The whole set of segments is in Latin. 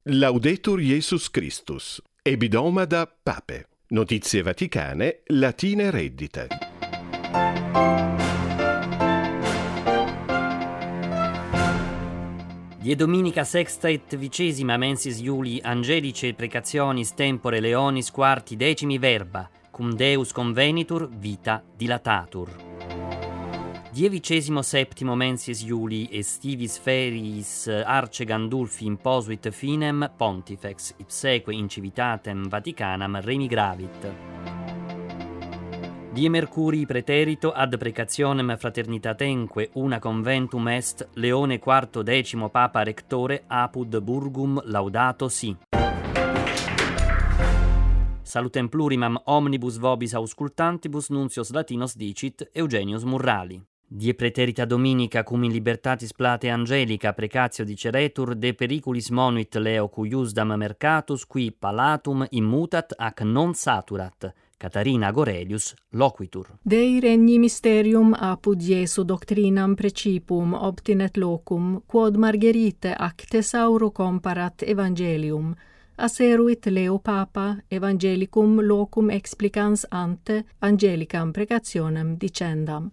Laudetur Jesus Christus. Ebidomada Pape. Notizie vaticane, latine reddite. Die dominica sexta et vicesima mensis Iuli angelice precationis tempore leonis quarti decimi verba, cum Deus convenitur vita dilatatur. Die vicesimo septimo mensis Iuli estivis feriis Arce Gandulfi imposuit finem pontifex ipseque in civitatem Vaticanam remigravit. Die Mercurii preterito ad precationem fraternitatenque una conventum est Leone IV decimo Papa Rectore apud Burgum laudato si. Salutem plurimam omnibus vobis auscultantibus nuncios Latinos dicit Eugenius Murrali. Die preterita dominica cum in libertatis plate angelica precatio diceretur de periculis monuit Leo cuiusdam mercatus qui palatum immutat ac non saturat. Catarina Gorelius loquitur. Dei regni mysterium apud Iesu doctrinam precipum obtinet locum, quod Margherite ac thesauro comparat evangelium, aseruit Leo Papa evangelicum locum explicans ante angelicam precationem dicendam.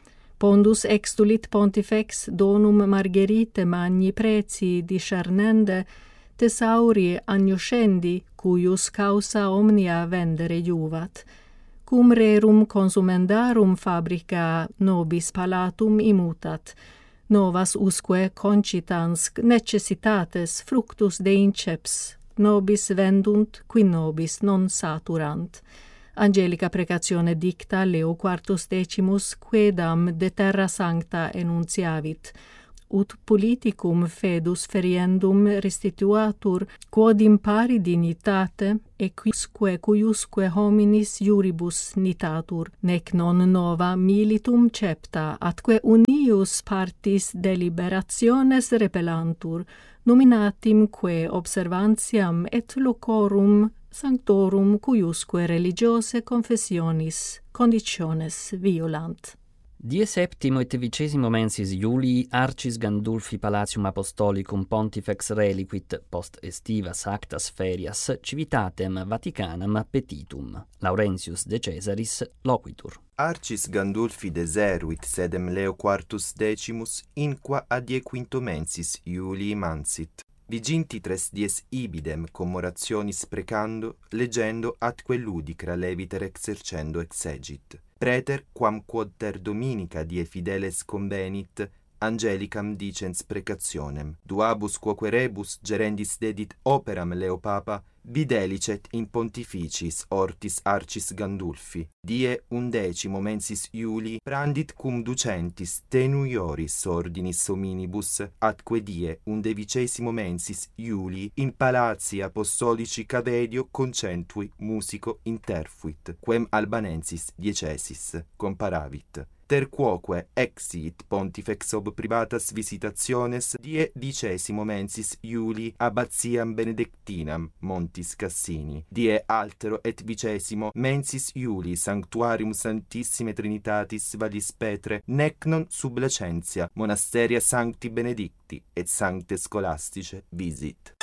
Pondus extulit pontifex donum Margherite magni preci discernende thesauri agnoscendi, cuius causa omnia vendere iuvat, cum rerum consumendarum fabrica nobis palatum immutat, novas usque concitans necessitates fructus de inceps, nobis vendunt, qui nobis non saturant. Angelica precatione dicta Leo IV decimus quedam de terra sancta enunciavit, ut politicum fedus feriendum restituatur, quod impari dignitate, e quisque cuiusque hominis iuribus nitatur, nec non nova militum cepta, atque unius partis deliberationes repellantur, nominatim que observantiam et locorum sanctorum cuiusque religiose confessionis conditiones violant. Die septimo et vicesimo mensis Iulii Arcis Gandulfi Palatium Apostolicum Pontifex reliquit post estivas actas ferias civitatem Vaticanam petitum. Laurentius de Caesaris loquitur. Arcis Gandulfi deseruit sedem Leo IV decimus inqua a die quinto mensis Iulii mansit. Viginti 3 dies ibidem commorationis precando, leggendo atque ludicra leviter exercendo exegit. Preter, quam quod ter dominica die fideles convenit, angelicam dicens precationem. Duabus quoque rebus gerendis dedit operam Leo Papa, videlicet in pontificis ortis Arcis Gandulfi. Die 11 mensis Iulii prandit cum ducentis tenuioris ordinis hominibus, atque die 11 mensis Iulii in palazzi apostolici Cavedio concentui musico interfuit, quem albanensis diecesis comparavit. Ter quoque exit pontifex ob privatas visitationes die 10 mensis Iulii abbatiam benedictinam Montis Cassini, die altero et 20 mensis Iulii sanctuarium Santissime Trinitatis Vallis Petre nec non sub Lacentia monasteria Sancti Benedicti et Sancte Scholastice visit.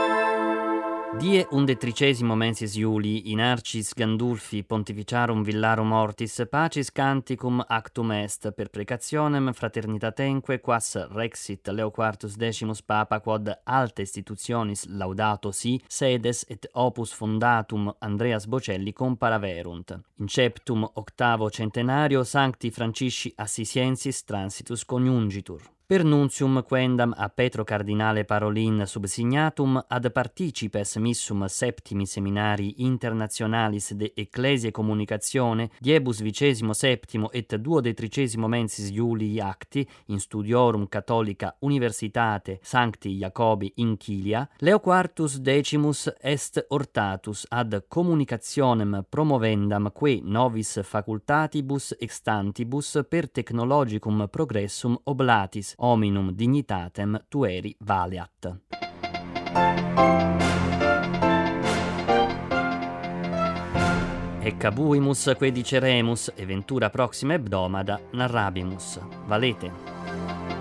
Die 11 mensis Iulii in Arcis Gandulfi pontificarum villarum mortis pacis canticum actum est per precationem fraternitatenque quas rexit Leo IV decimus Papa quod alte institutionis laudato si sedes et opus fondatum Andreas Bocelli comparaverunt. Inceptum octavo centenario Sancti Francisci Assisiensis transitus coniungitur. Per nuntium quendam a Petro Cardinale Parolin subsignatum ad participes missum septimi seminari internationalis de Ecclesia Communicatione diebus 27 et 12 mensis Iulii acti in studiorum Catholica Universitate Sancti Jacobi in Chilia, Leo IV decimus est ortatus ad communicationem promovendam que novis facultatibus extantibus per technologicum progressum oblatis hominum dignitatem tueri valeat. Eccabuimus que diceremus, e ventura proxima hebdomada narrabimus. Valete.